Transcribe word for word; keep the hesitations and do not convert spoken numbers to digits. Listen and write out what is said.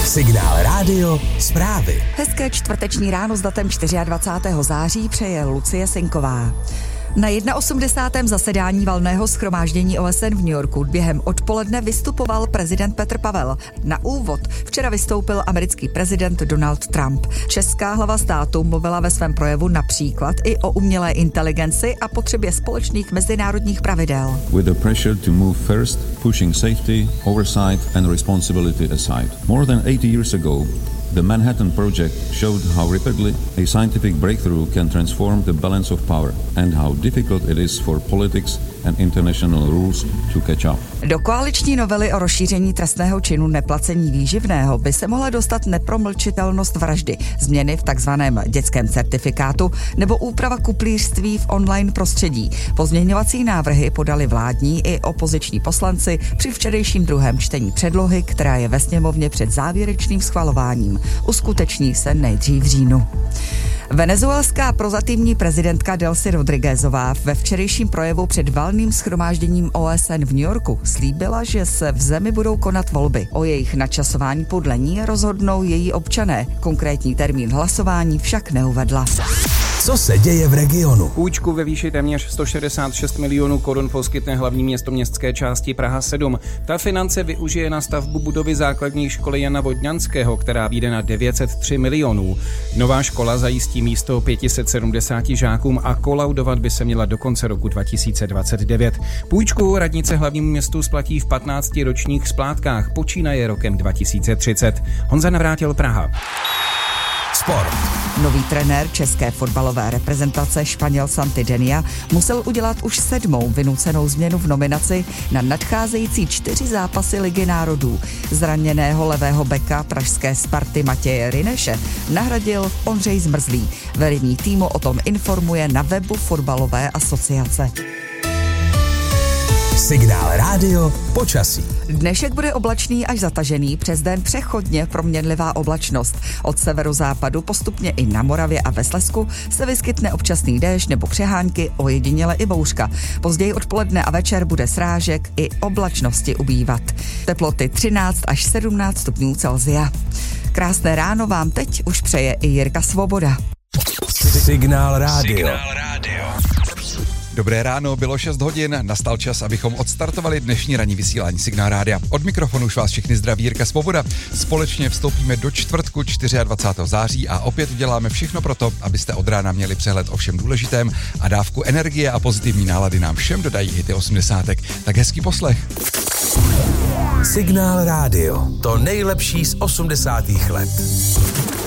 Signál rádio, zprávy. Hezké čtvrteční ráno s datem dvacátého čtvrtého září přeje Lucie Sinková. Na osmdesátém zasedání valného shromáždění O S N v New Yorku během odpoledne vystupoval prezident Petr Pavel. Na úvod včera vystoupil americký prezident Donald Trump. Česká hlava státu mluvila ve svém projevu například i o umělé inteligenci a potřebě společných mezinárodních pravidel. With the pressure to move first, pushing safety, oversight and responsibility aside. More than eighty years ago, the Manhattan Project showed how rapidly a scientific breakthrough can transform the balance of power and how difficult it is for politics and international rules to catch up. Do koaliční novely o rozšíření trestného činu neplacení výživného by se mohla dostat nepromlčitelnost vraždy, změny v takzvaném dětském certifikátu nebo úprava kuplířství v online prostředí. Pozměňovací návrhy podali vládní i opoziční poslanci při včerejším druhém čtení předlohy, která je ve sněmovně před závěrečným schvalováním. Uskuteční se nejdřív v říjnu. Venezuelská prozatímní prezidentka Delcy Rodriguezová ve včerejším projevu před valným shromážděním O S N v New Yorku slíbila, že se v zemi budou konat volby. O jejich načasování podle ní rozhodnou její občané. Konkrétní termín hlasování však neuvedla. Co se děje v regionu? Půjčku ve výši téměř sto šedesát šest milionů korun poskytne hlavní město městské části Praha sedm. Ta finance využije na stavbu budovy základní školy Jana Vodňanského, která vyjde na devět set tři milionů. Nová škola zajistí místo pět set sedmdesáti žákům a kolaudovat by se měla do konce roku dva tisíce dvacet devět. Půjčku radnice hlavnímu městu splatí v patnácti ročních splátkách, počínaje rokem dva tisíce třicet. Honza Navrátil, Praha. Sport. Nový trenér české fotbalové reprezentace Španěl Santi Denia musel udělat už sedmou vynucenou změnu v nominaci na nadcházející čtyři zápasy Ligy národů. Zraněného levého beka pražské Sparty Matěje Ryneše nahradil Ondřej Zmrzlý. Vedení týmu o tom informuje na webu fotbalové asociace. Signál rádio, počasí. Dnešek bude oblačný až zatažený, přes den přechodně proměnlivá oblačnost. Od severozápadu postupně i na Moravě a ve Slezsku se vyskytne občasný déšť nebo přehánky, ojediněle i bouřka. Později odpoledne a večer bude srážek i oblačnosti ubývat. Teploty třináct až sedmnáct stupňů Celsia. Krásné ráno vám teď už přeje i Jirka Svoboda. Signál rádio. Signál rádio. Dobré ráno, bylo šest hodin, nastal čas, abychom odstartovali dnešní ranní vysílání Signál rádia. Od mikrofonu už vás všechny zdraví Jirka Svoboda. Společně vstoupíme do čtvrtku dvacátého čtvrtého září a opět uděláme všechno pro to, abyste od rána měli přehled o všem důležitém a dávku energie a pozitivní nálady nám všem dodají hity osmdesátek. Tak hezký poslech. Signál rádio, to nejlepší z osmdesátých let.